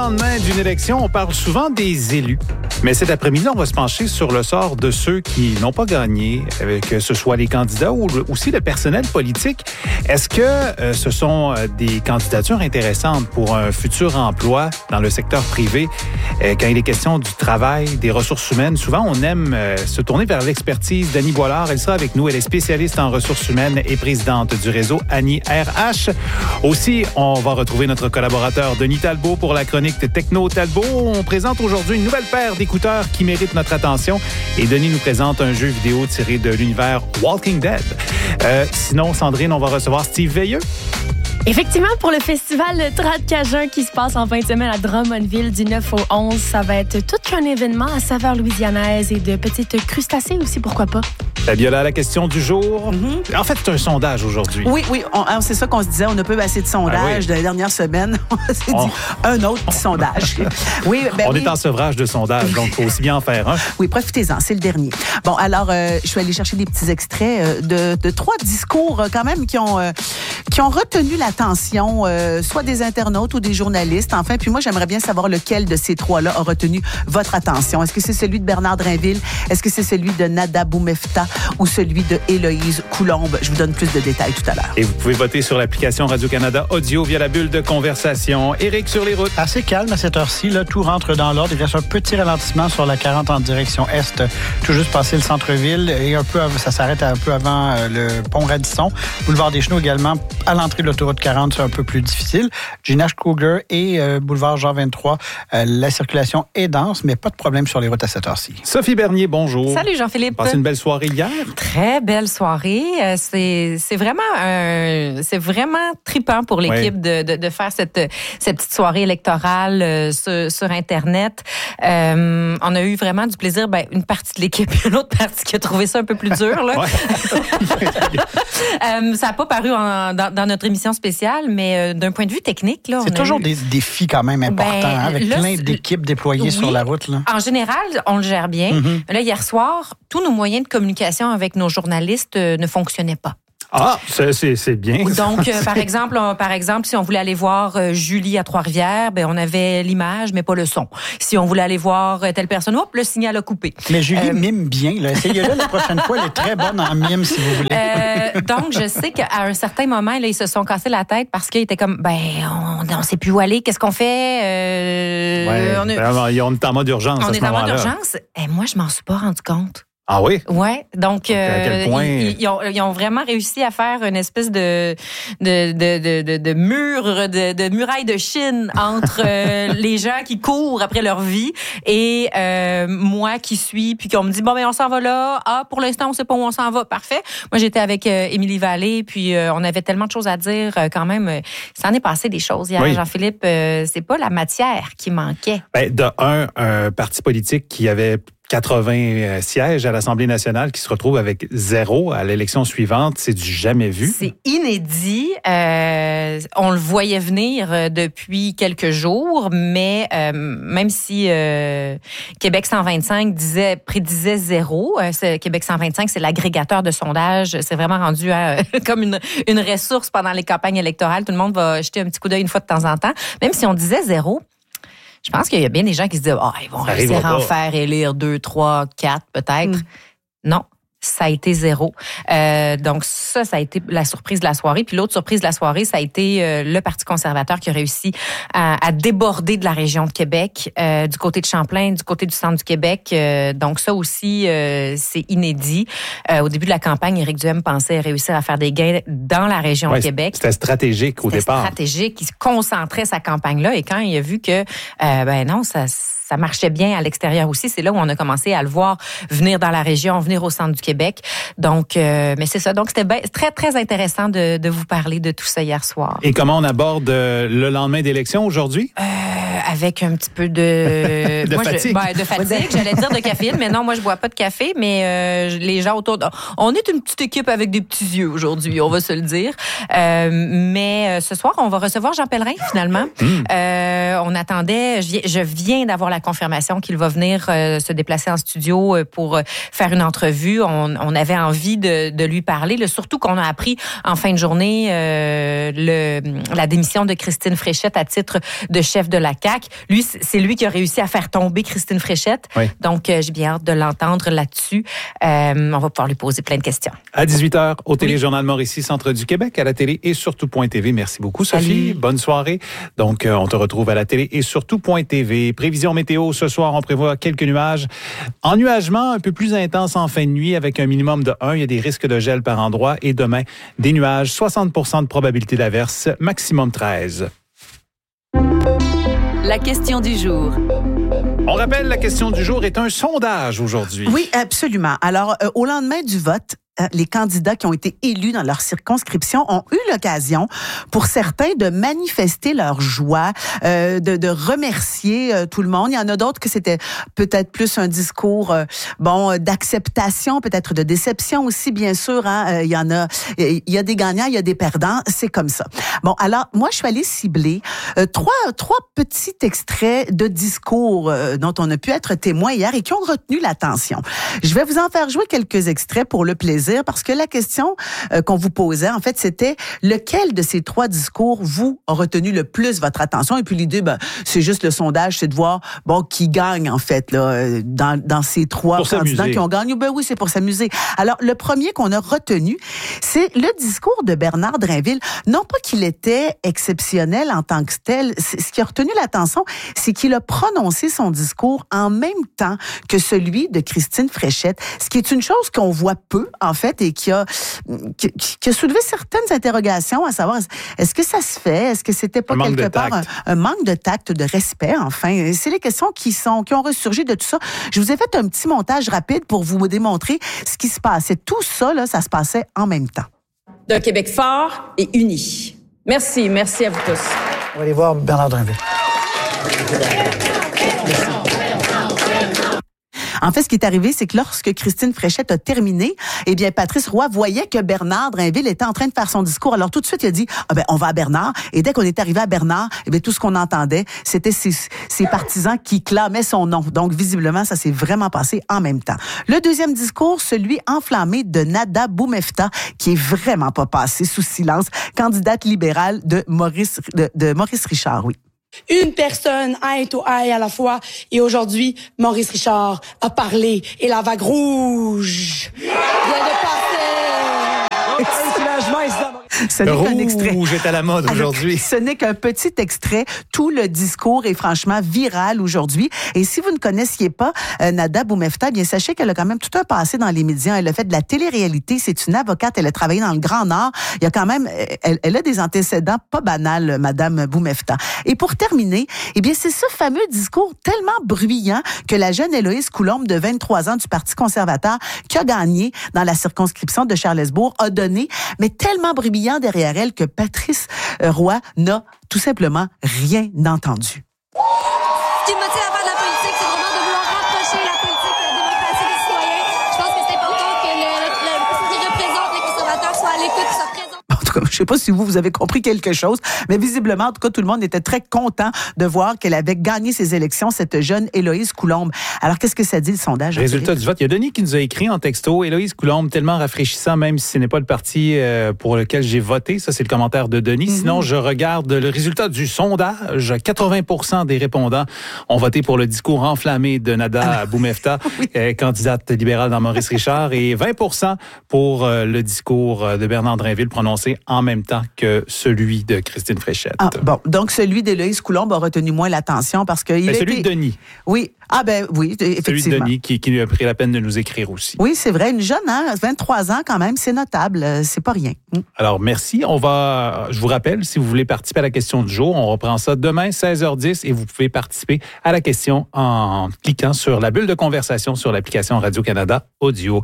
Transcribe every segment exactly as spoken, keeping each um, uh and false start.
lendemain d'une élection, on parle souvent des élus. Mais cet après-midi, on va se pencher sur le sort de ceux qui n'ont pas gagné, que ce soit les candidats ou aussi le personnel politique. Est-ce que euh, ce sont des candidatures intéressantes pour un futur emploi dans le secteur privé? Euh, quand il est question du travail, des ressources humaines, souvent on aime euh, se tourner vers l'expertise d'Annie Boilard. Elle sera avec nous. Elle est spécialiste en ressources humaines et présidente du réseau Annie R H. Aussi, on va retrouver notre collaborateur Denis Talbot pour la chronique de Techno Talbot. On présente aujourd'hui une nouvelle paire d'écouteurs qui mérite notre attention. Et Denis nous présente un jeu vidéo tiré de l'univers Walking Dead. Euh, sinon, Sandrine, on va recevoir Steve Veilleux. Effectivement, pour le festival Trad Cajun qui se passe en fin de semaine à Drummondville du neuf au onze, ça va être tout un événement à saveur louisianaise et de petites crustacés aussi, pourquoi pas. Fabiola, la question du jour. Mm-hmm. En fait, c'est un sondage aujourd'hui. Oui, oui, on, c'est ça qu'on se disait. On n'a pas assez de sondages ah oui. de la dernière semaine. On s'est on... dit un autre petit sondage. Oui, ben, on oui. est en sevrage de sondages, donc il faut aussi bien en faire un. Oui, profitez-en, c'est le dernier. Bon, alors, euh, je suis allée chercher des petits extraits euh, de, de trois discours euh, quand même qui ont, euh, qui ont retenu l'attention, euh, soit des internautes ou des journalistes. Enfin, puis moi, j'aimerais bien savoir lequel de ces trois-là a retenu votre attention. Est-ce que c'est celui de Bernard Drinville? Est-ce que c'est celui de Nada Boumefta ou celui de Héloïse Coulombe? Je vous donne plus de détails tout à l'heure. Et vous pouvez voter sur l'application Radio-Canada Audio via la bulle de conversation. Éric, sur les routes. Assez calme à cette heure-ci. Là, tout rentre dans l'ordre. Il reste un petit ralentissement sur la quarante en direction est, tout juste passé le centre-ville. Et un peu, ça s'arrête un peu avant euh, le pont Radisson. Boulevard des Chenaux également. À l'entrée de l'autoroute quarante, c'est un peu plus difficile. Gina Kruger et euh, boulevard Jean vingt-trois, euh, la circulation est dense, mais pas de problème sur les routes à cette heure-ci. Sophie Bernier, bonjour. Salut Jean-Philippe. Passé une belle soirée hier? Très belle soirée. Euh, c'est, c'est vraiment un, c'est vraiment trippant pour l'équipe oui. de, de, de faire cette, cette petite soirée électorale euh, sur, sur Internet. Euh, on a eu vraiment du plaisir. Ben, une partie de l'équipe et une autre partie qui a trouvé ça un peu plus dur. Là. euh, ça n'a pas paru en, dans, dans notre émission spéciale, mais euh, d'un point de vue technique... Là, c'est on toujours eu... des défis quand même importants, ben, hein, avec là, plein d'équipes déployées oui, sur la route. Là. En général, on le gère bien. Mm-hmm. Là, hier soir, tous nos moyens de communication avec nos journalistes euh, ne fonctionnaient pas. Ah, c'est, c'est, c'est bien. Donc, euh, par exemple, on, par exemple, si on voulait aller voir euh, Julie à Trois-Rivières, ben on avait l'image, mais pas le son. Si on voulait aller voir euh, telle personne, hop, le signal a coupé. Mais Julie euh, mime bien. Là. Essayez-le la prochaine fois. Elle est très bonne en mime, si vous voulez. Euh, donc, je sais qu'à un certain moment, là, ils se sont cassés la tête parce qu'ils étaient comme, ben, on ne sait plus où aller. Qu'est-ce qu'on fait? Euh, ouais, on, est, ben, on est en mode urgence on à ce est en moment-là. mode urgence. Et moi, je m'en suis pas rendu compte. Ah oui? Oui. Donc, euh, à quel point... ils, ils, ont, ils ont vraiment réussi à faire une espèce de, de, de, de, de mur, de, de muraille de Chine entre euh, les gens qui courent après leur vie et euh, moi qui suis, puis qu'on me dit, bon, ben on s'en va là. Ah, pour l'instant, on sait pas où on s'en va. Parfait. Moi, j'étais avec euh, Émilie Vallée, puis euh, on avait tellement de choses à dire euh, quand même. Ça en est passé des choses hier, oui. Jean-Philippe. Euh, c'est pas la matière qui manquait. Ben, de un, un parti politique qui avait quatre-vingts sièges à l'Assemblée nationale qui se retrouvent avec zéro à l'élection suivante, c'est du jamais vu. C'est inédit. Euh, on le voyait venir depuis quelques jours, mais euh, même si euh, Québec cent vingt-cinq disait, prédisait zéro, euh, Québec cent vingt-cinq, c'est l'agrégateur de sondages. C'est vraiment rendu à, comme une, une ressource pendant les campagnes électorales. Tout le monde va jeter un petit coup d'œil une fois de temps en temps. Même si on disait zéro, je pense qu'il y a bien des gens qui se disent, ah, oh, ils vont réussir à en faire élire deux, trois, quatre, peut-être. Mm. Non, ça a été zéro. Euh, donc ça, ça a été la surprise de la soirée. Puis l'autre surprise de la soirée, ça a été euh, le Parti conservateur qui a réussi à, à déborder de la région de Québec, euh, du côté de Champlain, du côté du centre du Québec. Euh, donc ça aussi, euh, c'est inédit. Euh, au début de la campagne, Éric Duhem pensait réussir à faire des gains dans la région ouais, de Québec. C'était stratégique au c'était départ. C'était stratégique. Il se concentrait sa campagne-là. Et quand il a vu que, euh, ben non, ça... ça marchait bien à l'extérieur aussi. C'est là où on a commencé à le voir venir dans la région, venir au centre du Québec. Donc, euh, mais c'est ça. Donc, c'était bien, très, très intéressant de, de vous parler de tout ça hier soir. Et comment on aborde le lendemain d'élection aujourd'hui? Euh, avec un petit peu de... de moi, fatigue. Je, ben, de fatigue. J'allais dire de caféine, mais non, moi, je bois pas de café, mais euh, les gens autour... De... On est une petite équipe avec des petits yeux aujourd'hui, on va se le dire. Euh, mais ce soir, on va recevoir Jean Pellerin, finalement. Mmh. Euh, on attendait... Je viens, je viens d'avoir la confirmation qu'il va venir euh, se déplacer en studio pour euh, faire une entrevue. On, on avait envie de, de lui parler, là, surtout qu'on a appris en fin de journée euh, le, la démission de Christine Fréchette à titre de chef de la C A A Q. Lui, c'est lui qui a réussi à faire tomber Christine Fréchette. Oui. Donc, euh, j'ai bien hâte de l'entendre là-dessus. Euh, on va pouvoir lui poser plein de questions. À dix-huit heures, au Téléjournal Mauricie, Centre du Québec, à la télé et surtout point T V. Merci beaucoup, Sophie. Salut. Bonne soirée. Donc, euh, on te retrouve à la télé et surtout point T V. Prévision météo, ce soir, on prévoit quelques nuages. Ennuagement un peu plus intense en fin de nuit avec un minimum de un. Il y a des risques de gel par endroit. Et demain, des nuages, soixante pour cent de probabilité d'averse, maximum treize. La question du jour. On rappelle, la question du jour est un sondage aujourd'hui. Oui, absolument. Alors, euh, au lendemain du vote, euh, les candidats qui ont été élus dans leur circonscription ont eu l'occasion, pour certains, de manifester leur joie, euh, de, de remercier euh, tout le monde. Il y en a d'autres que c'était peut-être plus un discours, euh, bon, d'acceptation, peut-être de déception aussi, bien sûr. Hein. Euh, il y en a, il y a des gagnants, il y a des perdants. C'est comme ça. Bon, alors, moi, je suis allée cibler euh, trois, trois petits extraits de discours euh, dont on a pu être témoin hier et qui ont retenu l'attention. Je vais vous en faire jouer quelques extraits pour le plaisir, parce que la question euh, qu'on vous posait, en fait, c'était lequel de ces trois discours vous a retenu le plus votre attention? Et puis l'idée, ben, c'est juste le sondage, c'est de voir, bon, qui gagne, en fait, là, dans, dans ces trois pour candidats s'amuser. qui ont gagné. Ben oui, c'est pour s'amuser. Alors, le premier qu'on a retenu, c'est le discours de Bernard Drinville. Non pas qu'il était exceptionnel en tant que tel. Ce qui a retenu l'attention, c'est qu'il a prononcé son discours en même temps que celui de Christine Fréchette, ce qui est une chose qu'on voit peu, en fait, et qui a, qui, qui a soulevé certaines interrogations, à savoir, est-ce que ça se fait? Est-ce que c'était pas Un quelque part un, un manque de tact, de respect, enfin? C'est les questions qui sont, qui ont ressurgi de tout ça. Je vous ai fait un petit montage rapide pour vous démontrer ce qui se passait. Tout ça, là, ça se passait en même temps. D'un Québec fort et uni. Merci, merci à vous tous. On va aller voir Bernard Drinville. En fait, ce qui est arrivé, c'est que lorsque Christine Fréchette a terminé, eh bien, Patrice Roy voyait que Bernard Drinville était en train de faire son discours. Alors, tout de suite, il a dit, ah ben, on va à Bernard. Et dès qu'on est arrivé à Bernard, eh bien, tout ce qu'on entendait, c'était ses, ses partisans qui clamaient son nom. Donc, visiblement, ça s'est vraiment passé en même temps. Le deuxième discours, celui enflammé de Nada Boumefta, qui est vraiment pas passé sous silence, candidate libérale de Maurice, de, de Maurice Richard, oui. Une personne, eye to eye à la fois. Et aujourd'hui, Maurice Richard a parlé et la vague rouge vient de passer. Ce n'est qu'un extrait. Rouge est à la mode aujourd'hui. Ce n'est qu'un petit extrait. Tout le discours est franchement viral aujourd'hui. Et si vous ne connaissiez pas euh, Nada Boumefta, bien sachez qu'elle a quand même tout un passé dans les médias. Elle a fait de la télé-réalité. C'est une avocate. Elle a travaillé dans le Grand Nord. Il y a quand même, elle, elle a des antécédents pas banals, Madame Boumefta. Et pour terminer, eh bien, c'est ce fameux discours tellement bruyant que la jeune Héloïse Coulombe, de vingt-trois ans, du Parti conservateur, qui a gagné dans la circonscription de Charlesbourg, a donné, mais tellement bruyant derrière elle que Patrice Roy n'a tout simplement rien entendu. Ce qui me motive à faire de la politique, c'est vraiment de vouloir rapprocher la politique de la démocratie des citoyens. Je pense que c'est important que le, le, le, ce qui représente les conservateurs soit à l'écoute, soit présent. En tout cas, je ne sais pas si vous, vous avez compris quelque chose, mais visiblement, en tout cas, tout le monde était très content de voir qu'elle avait gagné ses élections, cette jeune Héloïse Coulombe. Alors, qu'est-ce que ça dit, le sondage? Résultat du vote. Il y a Denis qui nous a écrit en texto, Héloïse Coulombe, tellement rafraîchissant, même si ce n'est pas le parti euh, pour lequel j'ai voté. Ça, c'est le commentaire de Denis. Mm-hmm. Sinon, je regarde le résultat du sondage. quatre-vingts pour cent des répondants ont voté pour le discours enflammé de Nada ah. Boumefta, oui. euh, candidate libérale dans Maurice Richard, et vingt pour cent pour euh, le discours de Bernard Drinville prononcé en même temps que celui de Christine Fréchette. Ah, bon, donc celui d'Héloïse Coulombe a retenu moins l'attention parce que il ben, a celui été... de Denis. Oui. Ah ben oui, effectivement. Celui de Denis qui, qui lui a pris la peine de nous écrire aussi. Oui, c'est vrai, une jeune, hein, vingt-trois ans quand même, c'est notable, c'est pas rien. Alors merci, on va, je vous rappelle, si vous voulez participer à la question du jour, on reprend ça demain seize heures dix et vous pouvez participer à la question en cliquant sur la bulle de conversation sur l'application Radio-Canada Audio.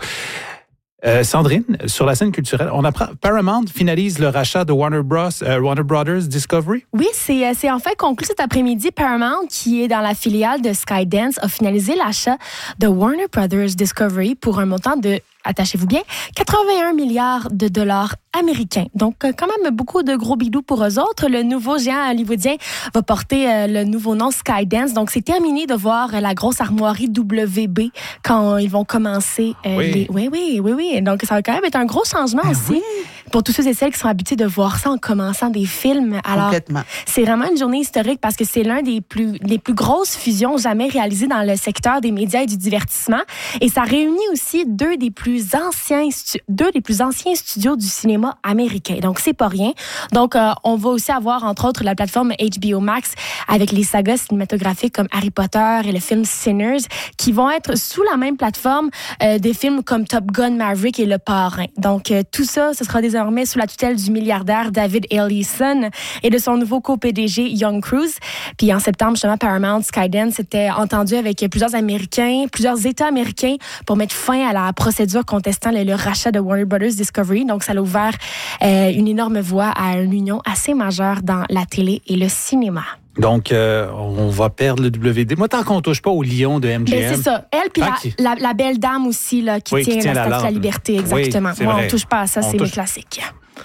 Euh, Sandrine, sur la scène culturelle, on apprend Paramount finalise le rachat de Warner Bros, euh, Warner Brothers Discovery. Oui, c'est, c'est enfin conclu cet après-midi. Paramount, qui est dans la filiale de Skydance, a finalisé l'achat de Warner Brothers Discovery pour un montant de, attachez-vous bien, quatre-vingt-un milliards de dollars américains. Donc, quand même beaucoup de gros bidous pour eux autres. Le nouveau géant hollywoodien va porter euh, le nouveau nom Skydance. Donc, c'est terminé de voir euh, la grosse armoirie W B quand ils vont commencer. Euh, oui. Les... oui, oui, oui, oui. Donc, ça va quand même être un gros changement ben aussi. Oui. pour tous ceux et celles qui sont habitués de voir ça en commençant des films. Alors, complètement. C'est vraiment une journée historique parce que c'est l'un des plus, des plus grosses fusions jamais réalisées dans le secteur des médias et du divertissement. Et ça réunit aussi deux des plus anciens, stu- deux des plus anciens studios du cinéma américain. Donc, c'est pas rien. Donc, euh, on va aussi avoir, entre autres, la plateforme H B O Max avec les sagas cinématographiques comme Harry Potter et le film Sinners qui vont être sous la même plateforme euh, des films comme Top Gun Maverick et Le Parrain. Donc, euh, tout ça, ce sera désormais sous la tutelle du milliardaire David Ellison et de son nouveau co-P D G Young Cruz. Puis en septembre, justement, Paramount Skydance s'était entendu avec plusieurs Américains, plusieurs États américains pour mettre fin à la procédure contestant le, le rachat de Warner Brothers Discovery. Donc, ça a ouvert euh, une énorme voie à une union assez majeure dans la télé et le cinéma. Donc, euh, on va perdre le W D. Moi, tant qu'on ne touche pas au lion de M G M. Ben, c'est ça. Elle, puis Ah, la, qui... la, la belle dame aussi, là, qui, oui, tient qui tient la la statue de la lampe. liberté, exactement. Oui, Moi, vrai. on ne touche pas à ça, On c'est touche... mes classiques.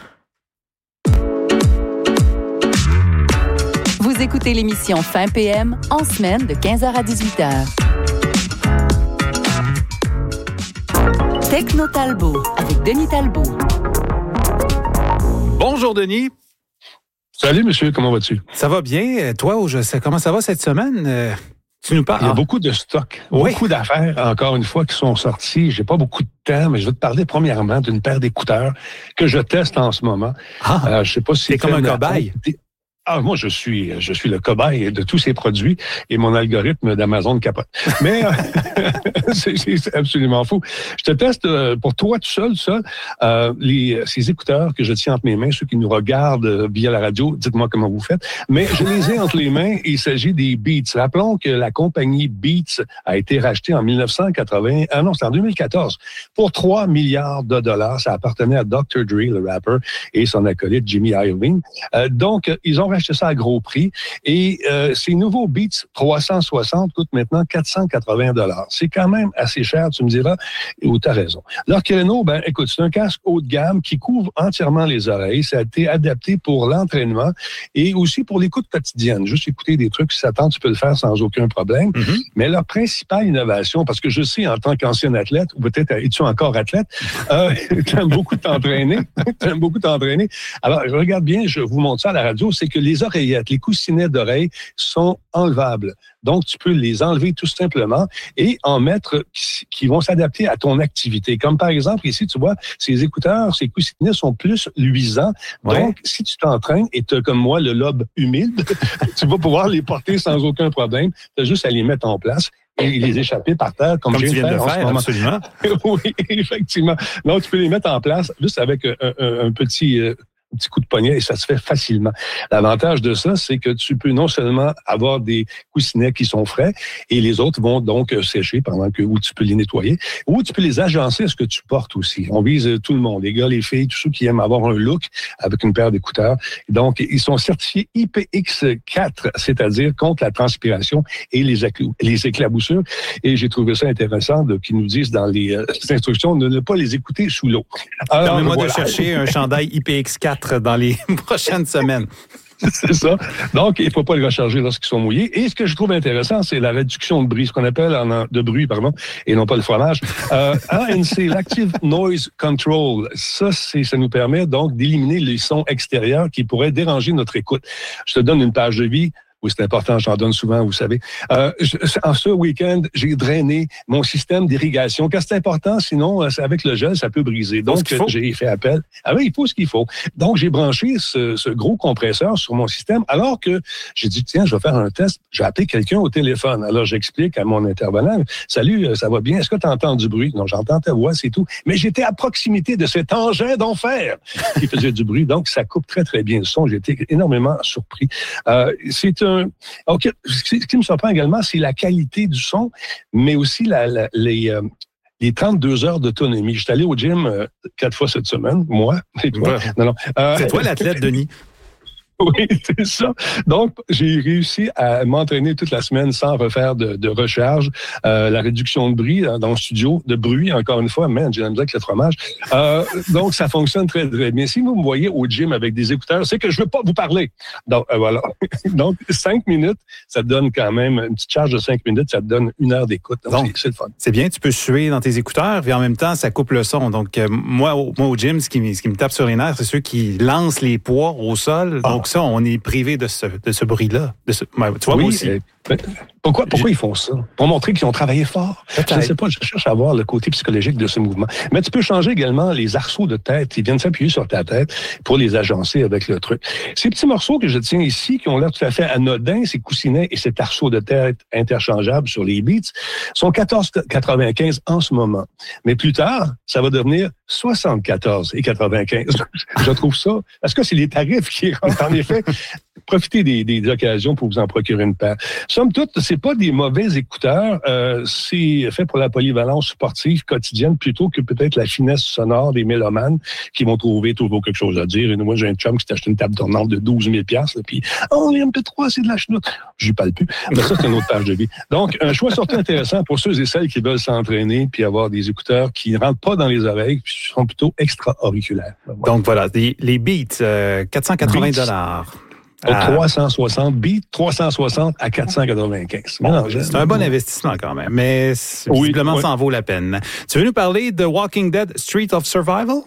Vous écoutez l'émission Fin P M en semaine de quinze heures à dix-huit heures. Techno Talbot avec Denis Talbot. Bonjour, Denis. Salut, monsieur, comment vas-tu? Ça va bien. Toi, je sais comment ça va cette semaine? Euh, tu nous parles? Il y a beaucoup de stocks, Oui. beaucoup d'affaires, encore une fois, qui sont sorties. J'ai pas beaucoup de temps, mais je vais te parler premièrement d'une paire d'écouteurs que je teste en ce moment. Ah, Euh, je sais pas si t'es comme un la- cobaye. Ah, moi, je suis, je suis le cobaye de tous ces produits et mon algorithme d'Amazon capote. Mais euh, c'est, c'est absolument fou. Je te teste euh, pour toi tout seul, ça, euh, les, ces écouteurs que je tiens entre mes mains, ceux qui nous regardent euh, via la radio, dites-moi comment vous faites. Mais je les ai entre les mains et il s'agit des Beats. Rappelons que la compagnie Beats a été rachetée en dix-neuf cent quatre-vingts, ah non, c'est en deux mille quatorze, pour trois milliards de dollars. Ça appartenait à docteur Dre, le rappeur, et son acolyte Jimmy Iovine. Euh, donc, ils ont acheté ça à gros prix. Et euh, ces nouveaux Beats trois cent soixante coûtent maintenant quatre cent quatre-vingts dollars. C'est quand même assez cher, tu me diras, ou tu as raison. L'Orkeleno, ben écoute, c'est un casque haut de gamme qui couvre entièrement les oreilles. Ça a été adapté pour l'entraînement et aussi pour l'écoute quotidienne. Juste écouter des trucs, si ça tente, tu peux le faire sans aucun problème. Mm-hmm. Mais leur principale innovation, parce que je sais, en tant qu'ancien athlète, ou peut-être es-tu encore athlète, euh, tu aimes beaucoup t'entraîner. tu aimes beaucoup t'entraîner. Alors, regarde bien, je vous montre ça à la radio, c'est que les oreillettes, les coussinets d'oreilles sont enlevables. Donc, tu peux les enlever tout simplement et en mettre qui vont s'adapter à ton activité. Comme par exemple, ici, tu vois, ces écouteurs, ces coussinets sont plus luisants. Ouais. Donc, si tu t'entraînes et tu as comme moi le lobe humide, tu vas pouvoir les porter sans aucun problème. Tu as juste à les mettre en place et les échapper par terre, comme, comme je viens de faire, faire en ce moment. Absolument. Oui, effectivement. Donc, tu peux les mettre en place juste avec un, un, un petit... Euh, un petit coup de poignet et ça se fait facilement. L'avantage de ça, c'est que tu peux non seulement avoir des coussinets qui sont frais et les autres vont donc sécher pendant que ou tu peux les nettoyer ou tu peux les agencer à ce que tu portes aussi. On vise tout le monde, les gars, les filles, tous ceux qui aiment avoir un look avec une paire d'écouteurs. Donc, ils sont certifiés I P X quatre, c'est-à-dire contre la transpiration et les, écl- les éclaboussures. Et j'ai trouvé ça intéressant de, qu'ils nous disent dans les euh, instructions de ne pas les écouter sous l'eau. Permets-moi voilà. de chercher un chandail I P X quatre dans les prochaines semaines. C'est ça. Donc, il ne faut pas les recharger lorsqu'ils sont mouillés. Et ce que je trouve intéressant, c'est la réduction de bruit, ce qu'on appelle en, de bruit, pardon, et non pas le fromage. Euh, A N C, l'Active Noise Control, ça, c'est, ça nous permet donc d'éliminer les sons extérieurs qui pourraient déranger notre écoute. Je te donne une page de vie. Oui, c'est important, j'en donne souvent, vous savez. Euh, je, en ce week-end, j'ai drainé mon système d'irrigation, car c'est important, sinon, avec le gel, ça peut briser. Donc, j'ai fait appel. Ah oui, il faut ce qu'il faut. Donc, j'ai branché ce, ce gros compresseur sur mon système, alors que j'ai dit, tiens, je vais faire un test. J'ai appelé quelqu'un au téléphone. Alors, j'explique à mon intervenant, salut, ça va bien? Est-ce que tu entends du bruit? Non, j'entends ta voix, c'est tout. Mais j'étais à proximité de cet engin d'enfer qui faisait du bruit. Donc, ça coupe très, très bien le son. J'ai été énormément surpris. Euh, c'est un Okay. Ce qui me surprend également, c'est la qualité du son, mais aussi la, la, les, euh, les trente-deux heures d'autonomie. Je suis allé au gym euh, quatre fois cette semaine, moi. Et toi. Ouais. Non, non. Euh, c'est toi l'athlète, Denis. Oui, c'est ça. Donc, j'ai réussi à m'entraîner toute la semaine sans refaire de, de recharge. Euh, la réduction de bruit dans le studio, de bruit, encore une fois, man, j'ai la misère avec le fromage. Euh, donc, ça fonctionne très, très bien. Si vous me voyez au gym avec des écouteurs, c'est que je veux pas vous parler. Donc, euh, voilà. Donc, cinq minutes, ça te donne quand même, une petite charge de cinq minutes, ça te donne une heure d'écoute. Donc, donc c'est, c'est le fun. C'est bien, tu peux suer dans tes écouteurs, et en même temps, ça coupe le son. Donc, euh, moi, au, moi, au gym, ce qui, ce qui me tape sur les nerfs, c'est ceux qui lancent les poids au sol. Donc, Ah. ça, on est privé de ce, de ce bruit-là. De ce, ouais, tu vois, oui, moi aussi. Euh, pourquoi, pourquoi ils font ça? Pour montrer qu'ils ont travaillé fort. Peut-être. Je ne sais pas, je cherche à voir le côté psychologique de ce mouvement. Mais tu peux changer également les arceaux de tête qui viennent s'appuyer sur ta tête pour les agencer avec le truc. Ces petits morceaux que je tiens ici, qui ont l'air tout à fait anodins, ces coussinets et cet arceau de tête interchangeable sur les Beats, sont quatorze quatre-vingt-quinze en ce moment. Mais plus tard, ça va devenir soixante-quatorze et quatre-vingt-quinze. Je trouve ça. Est-ce que c'est les tarifs qui rentrent? En effet, profitez des, des occasions pour vous en procurer une paire. Somme toute, c'est pas des mauvais écouteurs. Euh, c'est fait pour la polyvalence sportive quotidienne plutôt que peut-être la finesse sonore des mélomanes qui vont trouver toujours quelque chose à dire. Et moi, j'ai un chum qui s'est acheté une table tournante de douze mille dollars, puis « Oh, les M P trois, c'est de la chenoute. » Je lui parle plus. Mais ça, c'est une autre page de vie. Donc, un choix surtout intéressant pour ceux et celles qui veulent s'entraîner puis avoir des écouteurs qui ne rentrent pas dans les oreilles puis sont plutôt extra-auriculaires. Voilà. Donc, voilà, les, les Beats, euh, quatre cent quatre-vingts dollars. À trois cent soixante, Beats, trois cent soixante à quatre cent quatre-vingt-quinze. Bon, non, c'est un bon investissement quand même, mais oui, visiblement, oui. ça en vaut la peine. Tu veux nous parler de Walking Dead Street of Survival?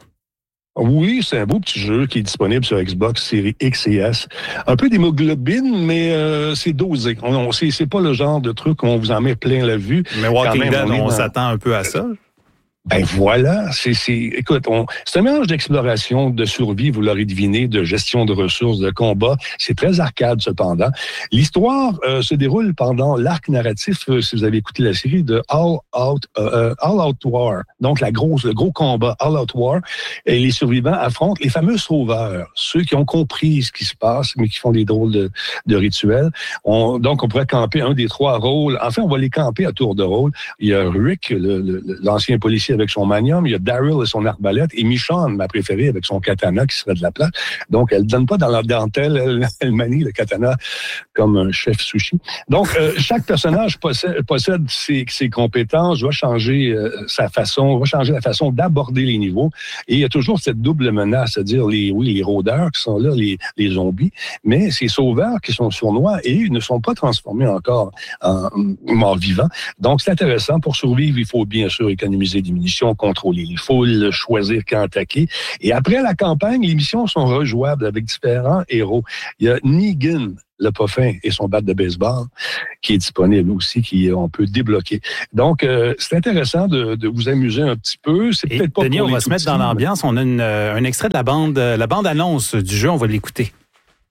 Oui, c'est un beau petit jeu qui est disponible sur Xbox Series X et S. Un peu d'hémoglobine, mais euh, c'est dosé. On, on, c'est, c'est pas le genre de truc qu'on vous en met plein la vue. Mais Walking même, Dead, on, on, dans... s'attend un peu à ça. Ben voilà, c'est, c'est, écoute, on, c'est un mélange d'exploration, de survie, vous l'aurez deviné, de gestion de ressources, de combat. C'est très arcade cependant. L'histoire euh, se déroule pendant l'arc narratif, euh, si vous avez écouté la série, de All Out, euh, All Out War. Donc la grosse, le gros combat All Out War. Et les survivants affrontent les fameux sauveurs, ceux qui ont compris ce qui se passe, mais qui font des drôles de, de rituels. On, donc on pourrait camper un des trois rôles. Enfin, on va les camper à tour de rôle. Il y a Rick, le, le, l'ancien policier avec son manium, il y a Daryl et son arbalète, et Michonne, ma préférée, avec son katana qui serait de la place. Donc, elle ne donne pas dans la dentelle, elle, elle manie le katana comme un chef sushi. Donc, euh, chaque personnage possède, possède ses, ses compétences, va changer euh, sa façon, va changer la façon d'aborder les niveaux. Et il y a toujours cette double menace, c'est-à-dire les, oui, les rôdeurs qui sont là, les, les zombies, mais ces sauveurs qui sont sournois et ils ne sont pas transformés encore en morts vivants. Donc, c'est intéressant. Pour survivre, il faut bien sûr économiser des munitions, contrôler les foules, choisir quand attaquer. Et après la campagne, les missions sont rejouables avec différents héros. Il y a Negan, le Puffin, et son bat de baseball, qui est disponible aussi, qui on peut débloquer. Donc, euh, c'est intéressant de, de vous amuser un petit peu. C'est Et peut-être pas Denis, pour on les va se mettre tout-petits, dans l'ambiance. On a une, euh, un extrait de la bande, la bande-annonce du jeu. On va l'écouter.